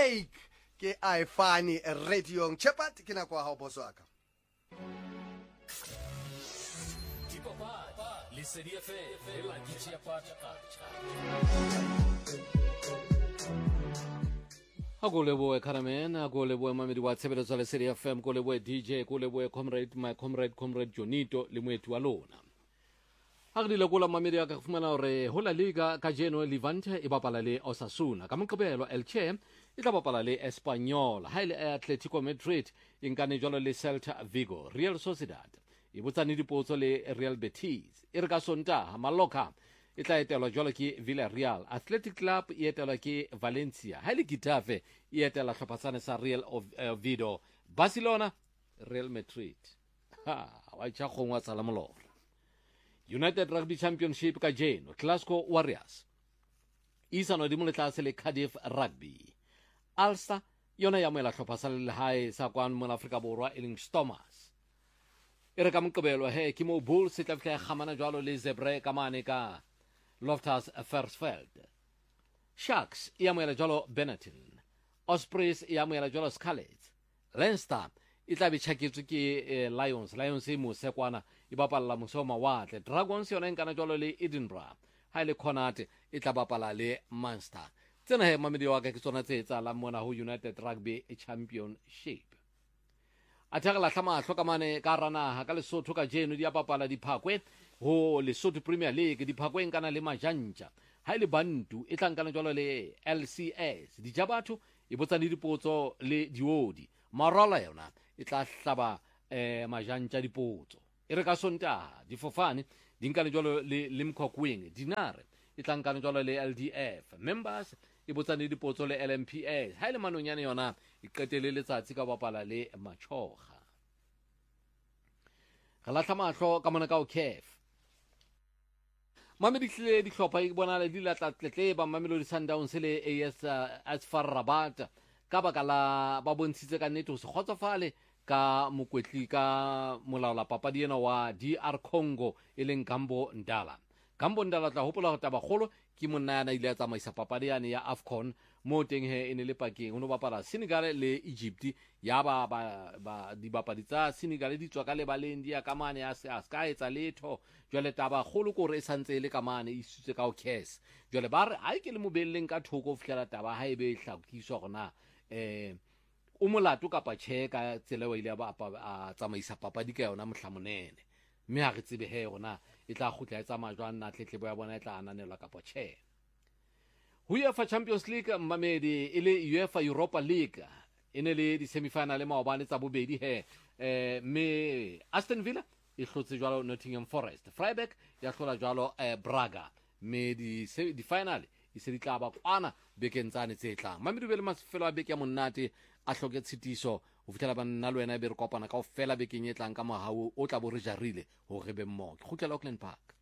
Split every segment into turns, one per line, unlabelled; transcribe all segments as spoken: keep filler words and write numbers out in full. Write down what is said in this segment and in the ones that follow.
break ke a fani radio Chepat ke na kwa ha boso aka
a go leboe Karamen, a go leboe mamedi wa tshebeletso le Serie F M, go leboe D J, go leboe comrade my comrade comrade Jonito le moeti wa lona. Ha re di lekola mamedi a ka fumana hore ho La Liga ka jeno Levante e bapala le Osasuna, ka Moqebelo Elche e tla bapala le Espanyol, ha ile Atletico Madrid e nkane jwalo le Celta Vigo, Real Sociedad e botsane dipotso le Real Betis, e re ka Sontaha Mallorca e tla etelwa jwalo ke Villarreal, Athletic Club e etelwa ke Valencia, ha ile Getafe e etela hlophatsane sa Real Oviedo, Barcelona Real Madrid. Ha wa tsa khongwa tsala molora. United Rugby Championship ka jeno Glasgow Warriors isano di mole tlase le Cardiff Rugby, Ulster yona ya moela hlopha sa le hae sa kwan mo Afrika Borwa e leng Stormers. E re ka Moqebelo he ke mo Bulls se tla fihla kgamana jwalo le Zebre ka mane ka Loftus Versfeld. Sharks e amoela jwalo Benetton, Ospreys e amoela jwalo Scarlets, Leinster e tla be tshaketswe ke Lions, Lions e mo sekwana e bapalla moso mawatle, Dragons yona e nkana jwalo le Edinburgh, ha ile Connacht e tla bapala le Munster. Tsena he mamedi wa ka ke tsona tse etsahalang mona ho United Rugby Championship. Athagela tlama hlokamane ka ranaha ka Lesotho ka jeno di bapala diphakwe ho Lesotho Premier League, diphakwe nkana le Majanja, ha ile Bantu e tla nkana jwalo le L C S, Dijabatho e botsane dipotso le Diodi, Marala yona e tla hlaba eh Majanja dipotso. E re ka Sontaha Difofane di nkane jwalo le Limcock Wing, Dinare e tla nkana jwalo le L D F, Members e botsane dipotso le L M P S, ha ile Manonyane yona e qetele letsatsi ka bapala le Machoga. Ga la tlhamahlo ka mona ka o C A F. Mamedi hlile di hlopha e bona le di latla tletleba Mamelodi Sundowns le A S Asfar Rabat ka baka la ba bontshitse ka nnete ho se kgotsofale ka mokwetli ka molaola papadi ena wa D R Congo e leng Gambo Ndala. Gambo Ndala tla hopola ho taba kgolo ke monna yana ile a tsamaisa papadi yane ya AFCON mo teng he ene le pakeng ho no bapala Senegal le Egypt, ya ba ba di bapadi tsa Senegal di tswa ka le baleng di ya ka mane ya se ska etsa letho, jwale taba kgolo ko re e santse le ka mane e sutse ka o Cass, jwale ba re ha ke le mobelleng ka thoko fihlela taba ha ebe e hlakiswa gona eh o molato kapa tjhe ka tsela wa ile ba a tsamaisa papadi ka yona mohlamonene, mme ha re tsebe he gona e tla khutla e tsamaya jwang na tletlebo ya bona e tla ananelwa kapa tjhe. UEFA Champions League mamedi ile UEFA Europa League ene le di semifinal maobane tsa bobedi he eh me Aston Villa e hlotse jwalo Nottingham Forest, Freiburg ya hlola jwalo eh, Braga, me di di final e se di tla ba kwana bekeng tsane tse tlang. Mamedi be le mafelo a beke ya monate a hloke tshitiso ho fitela ba nna le wena be re kopana ka ofela bekeng e tlang ka mohau o tla bo re jarile ho re be mmo ke khutlela Auckland Park.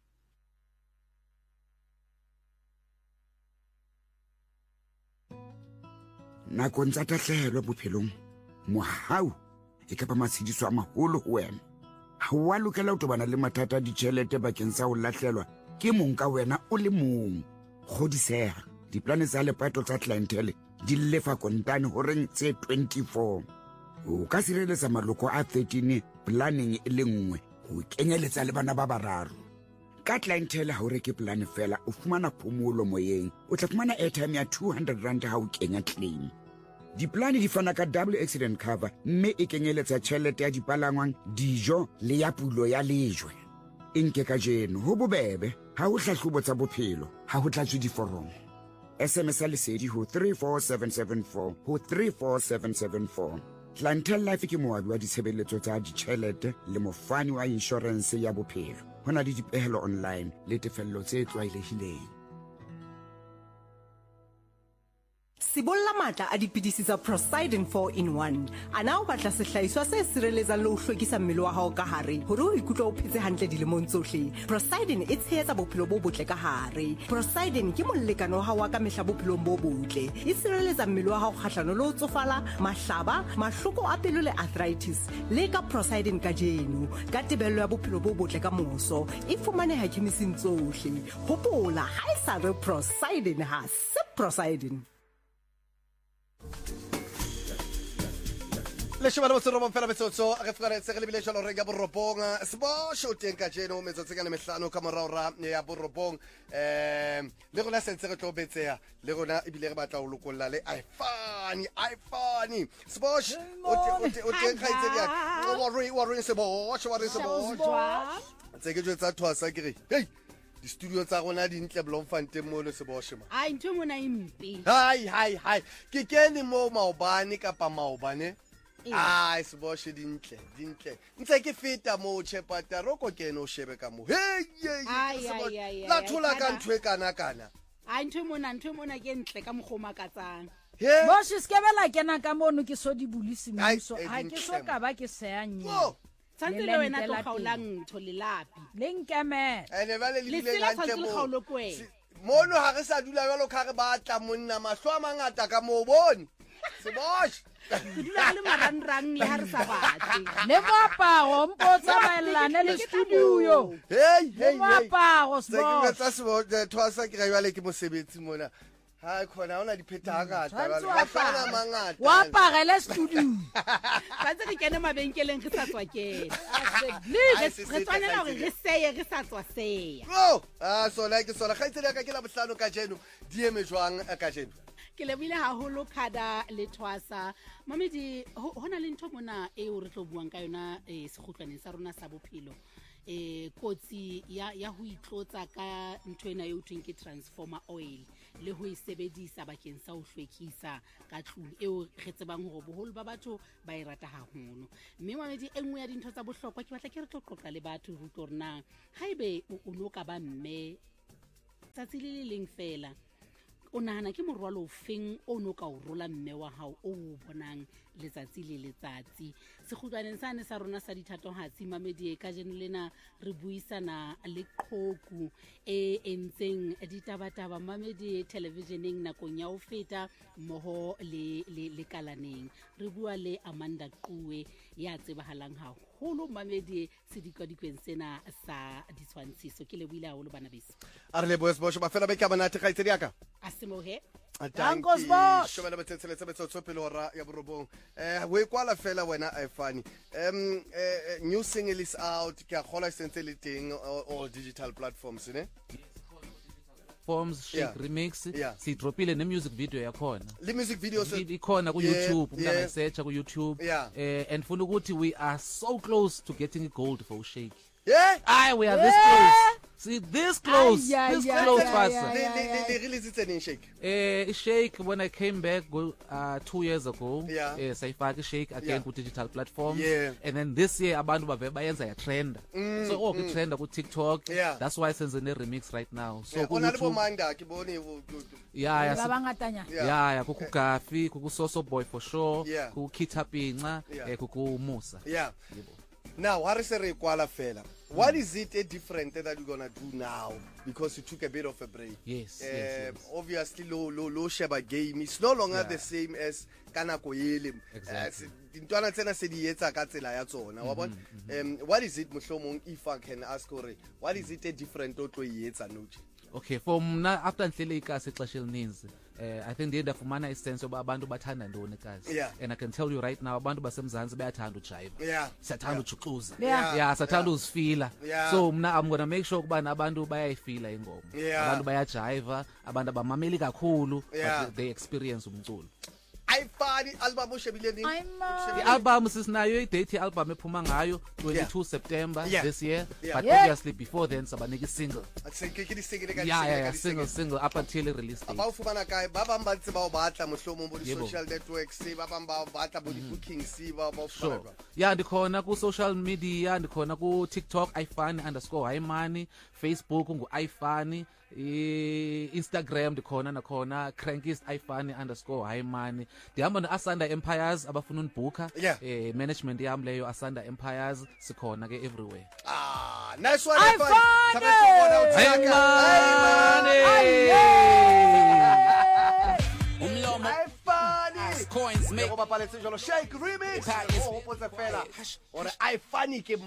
Nakong tsa tahlehelo bophelong mohau e ka ba matshidiso a maholo ho wena. Ha wa lokela ho tobana le mathata a ditjhelete bakeng sa ho lahlelwa ke mong ka wena o le mong. Kgodiseha diplane tsa lepato tsa clientele di lefa kontane ho reng tse twenty-four. O ka sireletsa maloko a thirteen planning e le nngwe ho kenyeletsa le bana ba bararo. Ka clientele ha o reke plan fela o fumana phomolo moyeng, o tla fumana airtime ya two hundred rand ha o kenya claim. Diplane di fana ka double accident cover, mme e kenyeletsa tjhelete ya dipalangwang, dijo le ya pulo ya lejwe. Inke ka jeno ho bobebe ha ho hlahlobo tsa bophelo, ha ho tlatswe diforomo. S M S lesedi ho three four seven seven four ho three four seven seven four. Clientele Life ke moabi wa ditshebeletso tsa ditjhelete le mofani wa insurance ya bophelo. Hona le dipehelo online le tefello tse tlwaelehileng.
Sibolla matla a dipidisi tsa Prosidin four in one. Ana o batla sehlahiswa se sireletsang le ho hlwekisa mmele wa hao ka hare hore o ikutlwe o phetse hantle dilemong tsohle. Prosidin e tshehetsa bophelo bo botle ka hare. Prosidin ke molekano wa hao ka mehla bophelong bo botle. E sireletsa mmele wa hao kgahlano le ho tsofala, mahlaba, mahloko a pelo le arthritis. Le ka Prosidin ka jeno ka tebello ya bophelo bo botle ka moso. E fumaneha khemising tsohle. Hopola ha e sa re Prosidin ha se Prosidin.
le sheba le botsoro bo fela metsotso re fukanetse re lebile jalo re ya boropong sebo show teng ka jeno metsotso ka mehlano ka morara ya boropong eh le rona sentse re tlo betseya le rona ebile re batla o lokolla le iPhone iPhone sebo o te o te khaitse ya wa re wa re sebo wa re sebo tse ke jwetsa thwasa ke re hey di studio tsa rona di ntle Bloemfontein mo le sebo shema
ai ntho mona impi
hai hai hai ke kene mo maobane kapa maobane ai sebo she dintle dintle ntse ke feta mo chepata roko kene o shebe ka mo hey la thola ka ntwe kana kana
ai ntho mona ntho mona ke ntle ka mogoma katsang
bo se skebela kena ka mono ke so di bulisi mmuso ha ke so ka ba ke seanye
Sante le wena to khaulang ntho le lapi
lenkeme
ene ba le lebile gantle mo
khaulo kwe
mono ha re sa dula jalo ka re batla monna mahlo a mangata ka mo bone sebosh
ke dula le maranrang le ha re sa batle
le moaparo mpotsa baelane le studio
hey hey
moaparo
sebo tsa sebo thwasa ke ga yale ke mosebetsi mona ha khona ona di pheta ga ta ba fana mangata
wa pagele studio
ba tse ke kene mabenkeleng re sa tswa ke le re tswanela gore re seye re sa tswa seya
oh ah so like so la khaitse le ka ke la bohlano ka jeno di eme jwang ka jeno
ke lebile haholo khada le thwasa mamedi hona le ntho mona e o re tlo buang ka yona e segutlaneng sa rona sa bophelo eh kotsi ya ya ho itlotsa ka ntho ena yo tweng ke transformer oil le ho isebedisa bakeng sa ho hlwekisa ka tlung eo re tsebang hore boholo ba batho ba e rata haholo mme mamedi engwe ya dintho tsa bohlokwa ke batla ke re tlo qoqa le batho ho tsorna haibe o no ka ba mme tsatsi le leng fela o nahana ke morwalo o feng o no ka o rola mme wa hao o o bonang letsatsi le letsatsi segutlaneng sane sa rona sa dithathohatsi mamedi ka jeno lena re buisana le qhoku e entseng ditabataba mamedi televisioneng nakong ya o feta moho le le kalaneng re bua le Amanda Que ya tsebahalang haholo mamedi sedikadikweng sena sa ditshwantshiso ke le buile haholo bana bese
a re le boes bo ba fela be ka bana te khaitsedi aka
asemohe
Thankos boss
shobela betsetsele tsa betsotso pele hora ya borobong eh we kwala fela wena iPhone um new single is out ke a khola sentse le teng all digital platforms ne
forms shake yeah. remix
yeah.
si dropile ne music video yakhona
le music videos
ikhona ku YouTube
yeah.
umntana search ku YouTube
yeah.
eh and funa ukuthi we are so close to getting gold for Shake
yeah
I we are
yeah.
this close see this close
Ay, yeah,
this
yeah,
close
yeah,
fast
yeah, yeah.
they release it in Shake
eh Shake when I came back go, uh two years ago
yeah.
eh sayifaka Shake again
yeah.
ku digital platforms
yeah.
and then this year abantu bave bayenza ya trend
mm,
so oh
mm.
trend ku TikTok
yeah.
that's why senze ne remix right now so
ku
ona
le bomanda ke bone
yeah yeah
ba bangatanya
yeah yeah kuku Gafi kuku Soso Boy for sure
yeah.
kuku Kitapinca
yeah.
eh kuku Musa
yeah now what is re kwala fela what is it a different that you're gonna do now because you took a bit of a break
yes,
uh,
yes, yes.
obviously low low low sheba game it's no longer yeah. the same as kana ko yele dintwana tsena se di etsa ka tsela ya tsona wa bona um what is it mohlomong if I can ask or what is it a different o tlo yetsa noje
okay for mna after nhlele ikasi exesha elininzi uh, I think ndiye ndafumana isense yoba abantu bathanda ntoni kazi
yeah.
and I can tell you right now abantu basemzantsi bayathanda ujive
yeah.
siyathanda ujuxuza
yeah.
yeah siyathanda uzifila
yeah.
so mna I'm going to make sure ukuba abantu bayayifila ingoma
yeah.
abantu bayajive abantu abamameli kakhulu
yeah.
but they experience umculo
iPhone album ushebile ni
i-album sisinayo i-date i-album ephuma ngayo twenty-two
yeah.
September
yeah.
this year
yeah.
but
yeah.
obviously before then sabanika i-single yeah, yeah, yeah, single single up until release date
ba o fumana kae ba bang ba ntse ba o batla mohlomong bo di social networks ba bang ba batla bo di bookings ba ba o
sure yeah ndikhona ku social media ndikhona ku TikTok iPhone underscore highmoney Facebook ngu iPhone Instagram ndikhona nakhona crankist iPhone underscore highmoney ndihamba no-Asanda Empires abafuna unibhukha
yeah.
eh management yami leyo Asanda Empires sikhona ke everywhere
ah nice one
iPhone
umlomo iPhone coins make go bapaletse jalo Shake remix o hopotsa fela ore iPhone ke